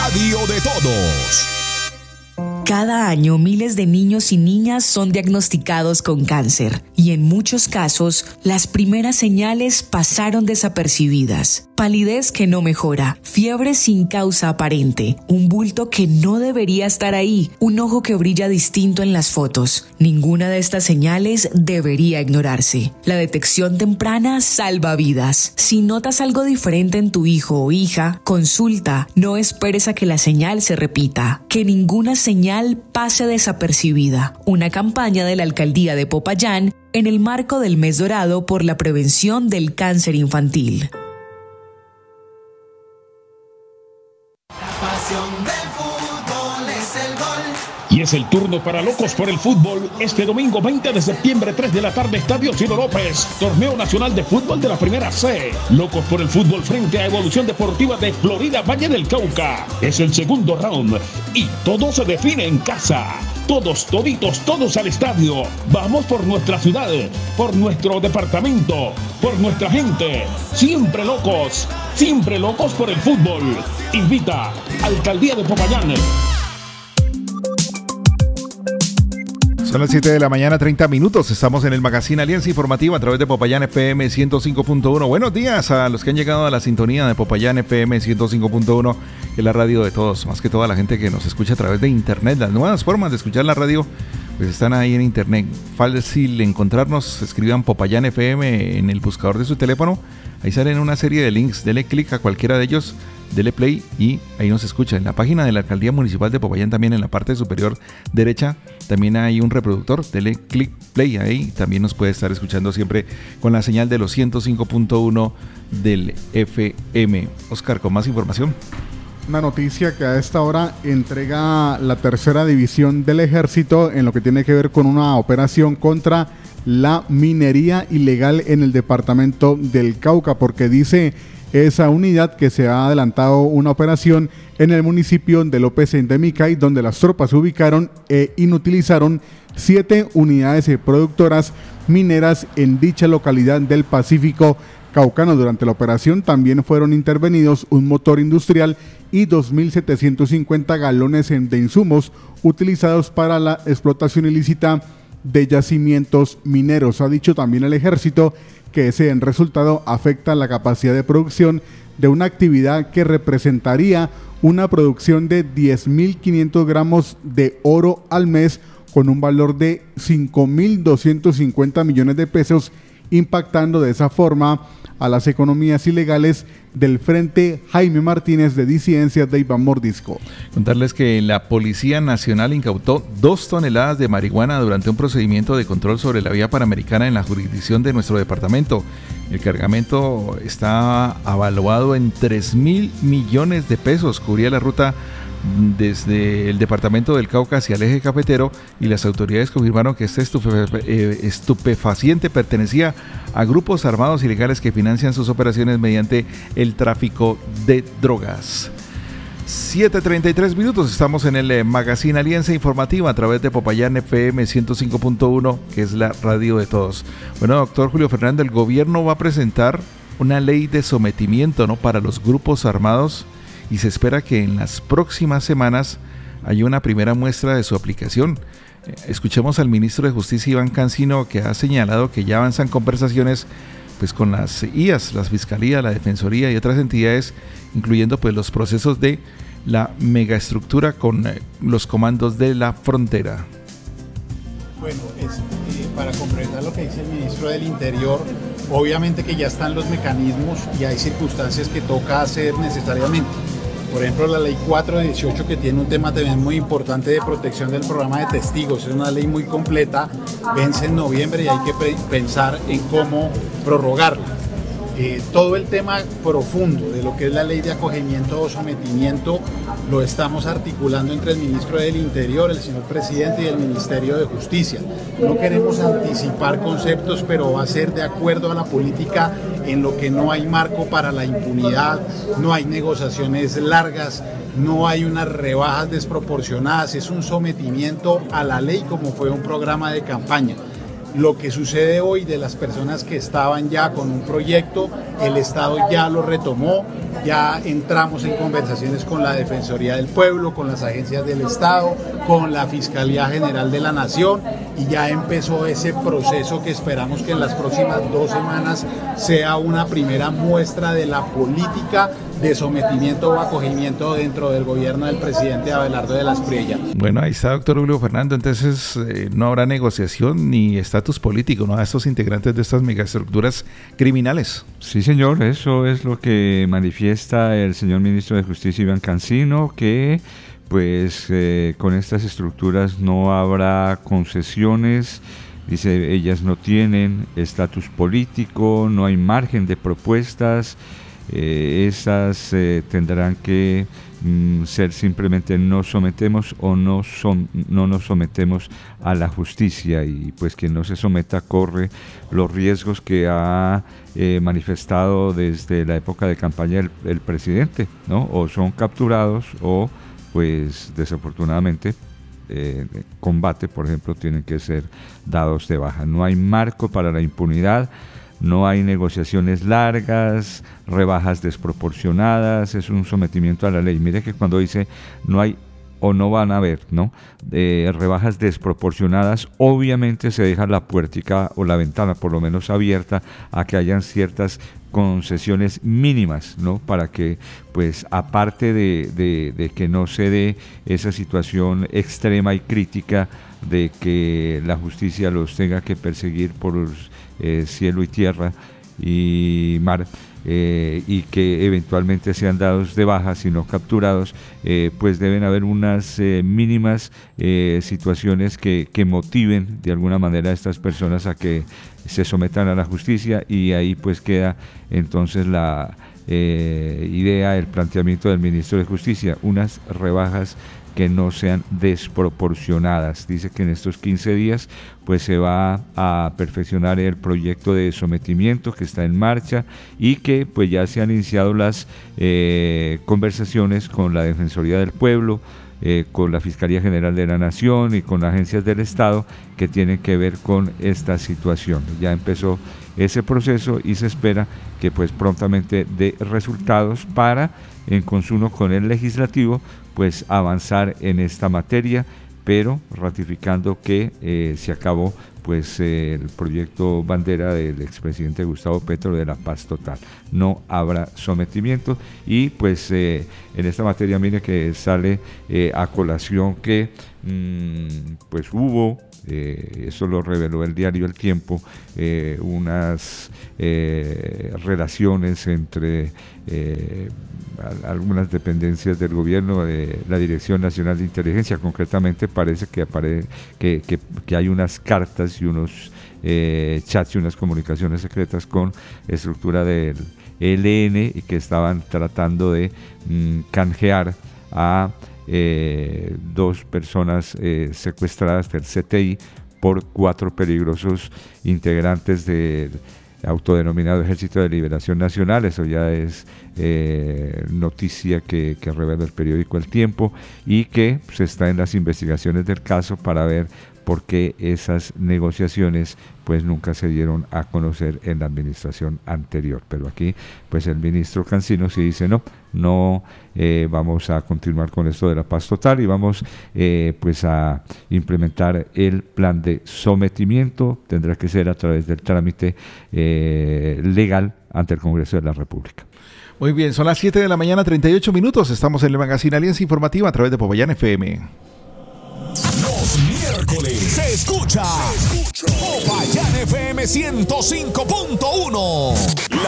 radio de todos. Cada año miles de niños y niñas son diagnosticados con cáncer y en muchos casos las primeras señales pasaron desapercibidas. Palidez que no mejora, fiebre sin causa aparente, un bulto que no debería estar ahí, un ojo que brilla distinto en las fotos. Ninguna de estas señales debería ignorarse. La detección temprana salva vidas. Si notas algo diferente en tu hijo o hija, consulta. No esperes a que la señal se repita. Que ninguna señal pase desapercibida. Una campaña de la Alcaldía de Popayán en el marco del Mes Dorado por la prevención del cáncer infantil. Y es el turno para Locos por el Fútbol. Este domingo 20 de septiembre, 3 de la tarde, Estadio Ciro López. Torneo Nacional de Fútbol de la Primera C. Locos por el Fútbol frente a Evolución Deportiva de Florida Valle del Cauca. Es el segundo round y todo se define en casa. Todos, toditos, todos al estadio. Vamos por nuestra ciudad, por nuestro departamento, por nuestra gente. Siempre locos por el fútbol. Invita Alcaldía de Popayán. Son las 7 de la mañana, 30 minutos. Estamos en el Magazine Alianza Informativa a través de Popayán FM 105.1. Buenos días a los que han llegado a la sintonía de Popayán FM 105.1, que es la radio de todos, más que toda la gente que nos escucha a través de internet. Las nuevas formas de escuchar la radio pues están ahí en internet. Fácil encontrarnos, escriban Popayán FM en el buscador de su teléfono. Ahí salen una serie de links. Dele clic a cualquiera de ellos, dele play y ahí nos escucha. En la página de la Alcaldía Municipal de Popayán, también en la parte superior derecha, también hay un reproductor. Dele clic play ahí, también nos puede estar escuchando siempre con la señal de los 105.1 del FM. Oscar, con más información. Una noticia que a esta hora entrega la tercera división del Ejército en lo que tiene que ver con una operación contra la minería ilegal en el departamento del Cauca, porque dice esa unidad que se ha adelantado una operación en el municipio de López en Demicay, donde las tropas se ubicaron e inutilizaron 7 unidades productoras mineras en dicha localidad del Pacífico Caucano. Durante la operación también fueron intervenidos un motor industrial y 2.750 galones de insumos utilizados para la explotación ilícita de yacimientos mineros. Ha dicho también el Ejército que ese resultado afecta la capacidad de producción de una actividad que representaría una producción de 10.500 gramos de oro al mes con un valor de 5.250 millones de pesos, impactando de esa forma a las economías ilegales del Frente Jaime Martínez de Disidencias de Iván Mordisco. Contarles que la Policía Nacional incautó 2 toneladas de marihuana durante un procedimiento de control sobre la vía panamericana en la jurisdicción de nuestro departamento. El cargamento está avaluado en 3.000 millones de pesos. Cubría la ruta desde el departamento del Cauca hacia el eje cafetero y las autoridades confirmaron que este estupefaciente pertenecía a grupos armados ilegales que financian sus operaciones mediante el tráfico de drogas. 7:33 minutos, estamos en el Magazine Alianza Informativa a través de Popayán FM 105.1, que es la radio de todos. Bueno, doctor Julio Fernando, el gobierno va a presentar una ley de sometimiento, ¿no?, para los grupos armados, y se espera que en las próximas semanas haya una primera muestra de su aplicación. Escuchemos al ministro de Justicia, Iván Cancino, que ha señalado que ya avanzan conversaciones pues con las IAS, la Fiscalía, la Defensoría y otras entidades, incluyendo pues los procesos de la megaestructura con los comandos de la frontera. Bueno, para completar lo que dice el ministro del Interior, obviamente que ya están los mecanismos y hay circunstancias que toca hacer necesariamente. Por ejemplo, la ley 418, que tiene un tema también muy importante de protección del programa de testigos, es una ley muy completa, vence en noviembre y hay que pensar en cómo prorrogarla. Todo el tema profundo de lo que es la ley de acogimiento o sometimiento lo estamos articulando entre el ministro del Interior, el señor presidente, y el Ministerio de Justicia. No queremos anticipar conceptos, pero va a ser de acuerdo a la política en lo que no hay marco para la impunidad, no hay negociaciones largas, no hay unas rebajas desproporcionadas, es un sometimiento a la ley como fue un programa de campaña. Lo que sucede hoy de las personas que estaban ya con un proyecto, el Estado ya lo retomó, ya entramos en conversaciones con la Defensoría del Pueblo, con las agencias del Estado, con la Fiscalía General de la Nación, y ya empezó ese proceso que esperamos que en las próximas 2 semanas sea una primera muestra de la política de sometimiento o acogimiento dentro del gobierno del presidente Abelardo de la Espriella. Bueno, ahí está, doctor Julio Fernando. Entonces no habrá negociación ni estatus político, ¿no?, a estos integrantes de estas megaestructuras criminales. Sí, señor, eso es lo que manifiesta el señor ministro de Justicia, Iván Cancino, que pues con estas estructuras no habrá concesiones. Dice, ellas no tienen estatus político, no hay margen de propuestas. Esas tendrán que ser simplemente nos sometemos o no nos sometemos a la justicia, y pues quien no se someta corre los riesgos que ha manifestado desde la época de campaña el presidente, ¿no? O son capturados o pues desafortunadamente combate, por ejemplo, tienen que ser dados de baja. No hay marco para la impunidad. No hay negociaciones largas, rebajas desproporcionadas, es un sometimiento a la ley. Mire que cuando dice no hay o no van a haber, ¿no?, rebajas desproporcionadas, obviamente se deja la puertica o la ventana por lo menos abierta a que hayan ciertas concesiones mínimas, ¿no?, para que pues aparte de que no se dé esa situación extrema y crítica de que la justicia los tenga que perseguir por cielo y tierra y mar, y que eventualmente sean dados de baja, sino capturados, pues deben haber unas mínimas situaciones que motiven de alguna manera a estas personas a que se sometan a la justicia, y ahí pues queda entonces la idea, el planteamiento del ministro de Justicia, unas rebajas que no sean desproporcionadas. Dice que en estos 15 días pues se va a perfeccionar el proyecto de sometimiento que está en marcha, y que pues ya se han iniciado las conversaciones con la Defensoría del Pueblo, con la Fiscalía General de la Nación y con agencias del Estado que tienen que ver con esta situación. Ya empezó ese proceso y se espera que pues prontamente dé resultados para, en consumo con el legislativo, pues avanzar en esta materia, pero ratificando que se acabó pues el proyecto bandera del expresidente Gustavo Petro de la paz total. No habrá sometimiento, y pues en esta materia mire que sale a colación que pues hubo, eso lo reveló el diario El Tiempo, unas relaciones entre algunas dependencias del gobierno, de la Dirección Nacional de Inteligencia. Concretamente parece que hay unas cartas y unos chats y unas comunicaciones secretas con estructura del ELN, y que estaban tratando de canjear a 2 personas secuestradas del CTI por 4 peligrosos integrantes del autodenominado Ejército de Liberación Nacional. Eso ya es noticia que revela el periódico El Tiempo, y que se está en las investigaciones del caso para ver por qué esas negociaciones pues nunca se dieron a conocer en la administración anterior. Pero aquí pues el ministro Cancino sí dice no vamos a continuar con esto de la paz total, y vamos pues a implementar el plan de sometimiento. Tendrá que ser a través del trámite legal ante el Congreso de la República. Muy bien, son las 7 de la mañana, 38 minutos. Estamos en el Magazine Alianza Informativa a través de Popayán FM. Los miércoles se escucha Popayán FM 105.1.